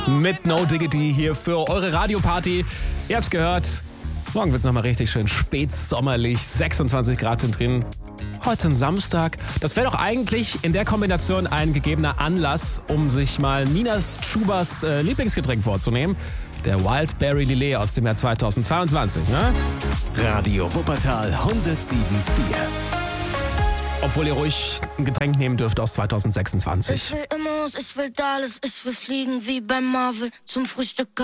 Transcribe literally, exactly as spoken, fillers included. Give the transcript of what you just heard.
mit No Diggity hier für eure Radioparty. Ihr habt's gehört, morgen wird's nochmal richtig schön spätsommerlich, sechsundzwanzig Grad sind drin. Heute ein Samstag. Das wäre doch eigentlich in der Kombination ein gegebener Anlass, um sich mal Ninas Schubers äh, Lieblingsgetränk vorzunehmen. Der Wildberry Lillet aus dem Jahr zweitausendzweiundzwanzig, ne? Radio Wuppertal hundertsieben Komma vier. Obwohl ihr ruhig ein Getränk nehmen dürft aus zweitausendsechsundzwanzig. Ich will Immos, ich will Dallas, ich will fliegen wie bei Marvel zum Frühstück.